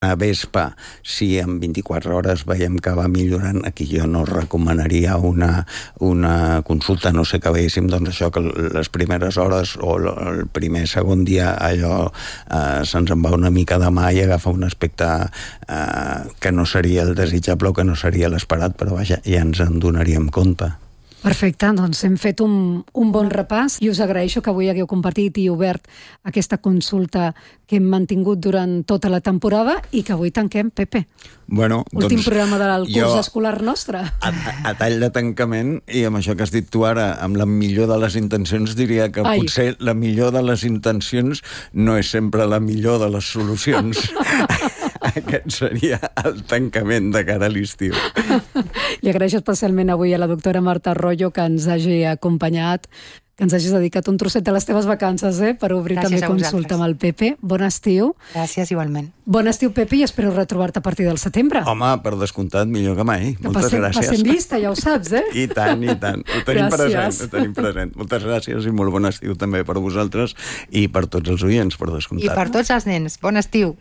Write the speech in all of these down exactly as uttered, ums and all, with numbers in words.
a Vespa, si en vint-i-quatre hores veiem que va millorant, aquí jo no recomanaria una, una consulta, no sé que veiéssim, doncs això, que les primeres hores o el primer segon dia allò eh, se'ns en va una mica de mà i agafa un aspecte eh, que no seria el desitjable o que no seria l'esperat, però vaja, ja ens en donaríem compte. Perfecte, doncs hem fet un, un bon repàs i us agraeixo que avui hagueu compartit i obert aquesta consulta que hem mantingut durant tota la temporada i que avui tanquem, Pepe. Bueno, Últim doncs, programa del curs jo, escolar nostre. A, a tall de tancament, i amb això que has dit tu ara, amb la millor de les intencions, diria que Ai. potser la millor de les intencions no és sempre la millor de les solucions. Aquest seria el tancament de cara a l'estiu. Li agraeixo especialment avui a la doctora Marta Arroyo que ens hagi acompanyat, que ens hagis dedicat un trosset de les teves vacances, eh, per obrir Gràcies també a consulta vosaltres. amb el Pepe. Bon estiu. Gràcies, igualment. Bon estiu, Pepe, i espero retrobar-te a partir del setembre. Home, per descomptat, millor que mai. Que Moltes passem, gràcies. passem llista, ja ho saps, eh? I tant, i tant. Ho tenim Gràcies. present, ho tenim present. Moltes gràcies i molt bon estiu també per vosaltres i per tots els oients, per descomptat. I per tots els nens. Bon estiu.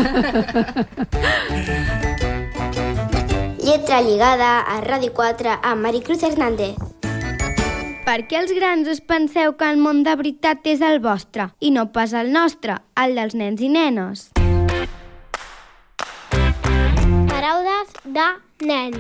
Lletra lligada a Ràdio quatre amb Maricruz Hernández. Per què els grans us penseu que el món de veritat és el vostre i no pas el nostre, el dels nens i nenes? Paraules de nen.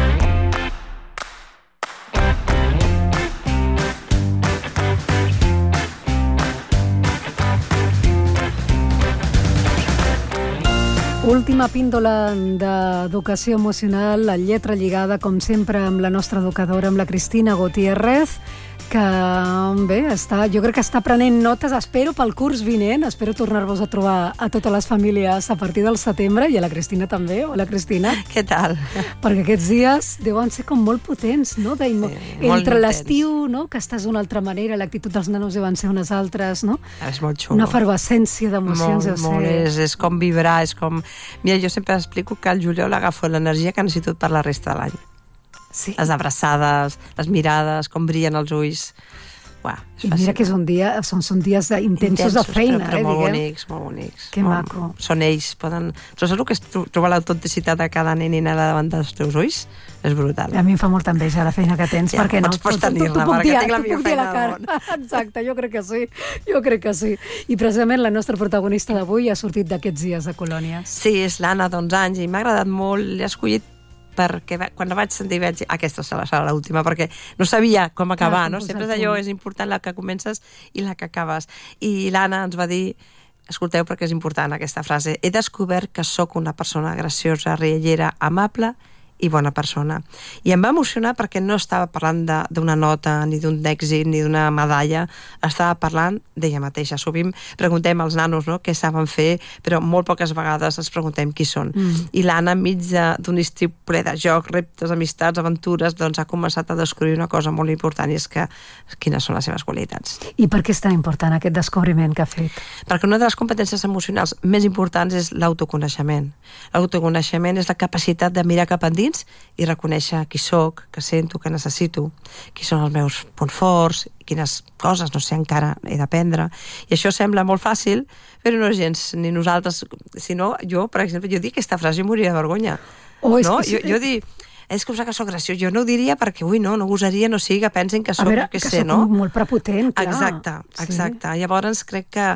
Última píndola d'educació emocional, la lletra lligada, com sempre, amb la nostra educadora, amb la Cristina Gutiérrez, que, bé, està, jo crec que està prenent notes, espero, pel curs vinent, espero tornar-vos a trobar a totes les famílies a partir del setembre, i a la Cristina també. Hola, Cristina. Què tal? Perquè aquests dies deuen ser com molt potents, no? De, sí, entre l'estiu, no? Que estàs d'una altra manera, l'actitud dels nanos deuen ser unes altres, no? És molt xulo. Una efervescència d'emocions. Molt, molt, és, és com vibrar, és com... Mira, jo sempre explico que al juliol agafo l'energia que necessito per la resta de l'any. Sí. Les abraçades, les mirades, com brillen els ulls. Uah, és I mira que és un dia, són, són dies intensos, intensos de feina, però, però eh, molt diguem. bonics, molt bonics. Que molt, maco. Són ells, poden... Però saps el que és trobar l'autenticitat de cada nen i nena davant dels teus ulls? És brutal. A mi em fa molta enveja la feina que tens, ja, perquè no... Pots tenir-la, perquè tinc la millor feina del món. Exacte, jo crec que sí, jo crec que sí. I precisament la nostra protagonista d'avui ha sortit d'aquests dies de colònies. Sí, és l'Anna d'onze anys, i m'ha agradat molt, l'he escollit perquè quan la vaig sentir vaig dir, aquesta serà l'última, perquè no sabia com acabar, no? Sempre és allò, és important la que comences i la que acabes. I l'Anna ens va dir, escolteu perquè és important aquesta frase, he descobert que sóc una persona graciosa, riallera, amable i bona persona. I em va emocionar perquè no estava parlant d'una nota, ni d'un èxit, ni d'una medalla, estava parlant d'ella mateixa. Sovint preguntem als nanos, no?, què saben fer, però molt poques vegades ens preguntem qui són. Mm. I l'Anna, enmig d'un estiu ple de joc, reptes, amistats, aventures, doncs ha començat a descobrir una cosa molt important, i és que quines són les seves qualitats. I per què és tan important aquest descobriment que ha fet? Perquè una de les competències emocionals més importants és l'autoconeixement. L'autoconeixement és la capacitat de mirar cap endins i reconèixer qui sóc, què sento, què necessito, qui són els meus punts forts, quines coses, no sé, encara he d'aprendre. I això sembla molt fàcil, però no és gens ni nosaltres, sinó jo, per exemple, jo dic aquesta frase i moriria de vergonya. Oh, és no? que... Jo, jo dic, és que que soc graciós. Jo no ho diria perquè, ui, no, no gosaria, no sigui que pensin que soc, veure, que, que sé, soc no? molt prepotent, clar. Exacte, exacte. Sí. Llavors crec que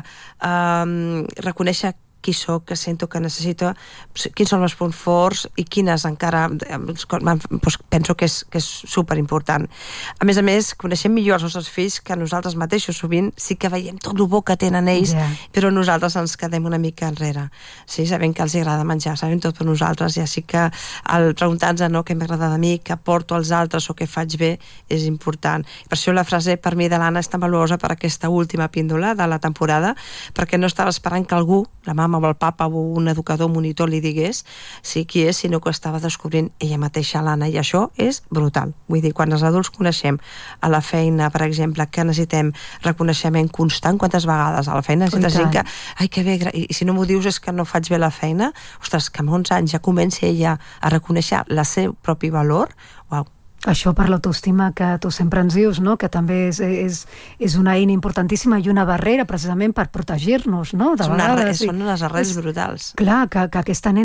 um, reconèixer qui soc, que sento, que necessito, quins són els punts forts i quines encara doncs, penso que és, que és superimportant. A més a més, coneixem millor els nostres fills que nosaltres mateixos. Sovint sí que veiem tot el bo que tenen ells, yeah. però nosaltres ens quedem una mica enrere. Sí, sabem que els agrada menjar, sabem tot per nosaltres, i així que el preguntar-nos no, què m'agrada de mi, què porto als altres o què faig bé, és important. Per això la frase per mi de l'Anna és tan valuosa per aquesta última píndola de la temporada, perquè no estava esperant que algú, la mama o el papa o un educador, un monitor li digués sí qui és, sinó que estava descobrint ella mateixa, l'Anna, i això és brutal. Vull dir, quan els adults coneixem a la feina, per exemple, que necessitem reconeixement constant, quantes vegades a la feina necessites gent que, ai, que bé, i si no m'ho dius és que no faig bé la feina, ostres, que amb onze anys ja comença ella a reconèixer el seu propi valor, uau. Això per l'autoestima que tu sempre ens dius, no? Que també és, és, és una eina importantíssima i una barrera precisament per protegir-nos, no? De són, vegades, són unes arrels brutals. Clar, que, que aquesta nena